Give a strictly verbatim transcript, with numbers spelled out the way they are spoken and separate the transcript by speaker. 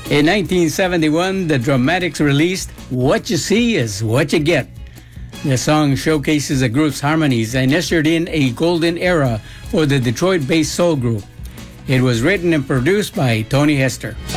Speaker 1: In nineteen seventy-one, the Dramatics released What You See Is What You Get. The song showcases the group's harmonies and ushered in a golden era for the Detroit-based soul group. It was written and produced by Tony Hester.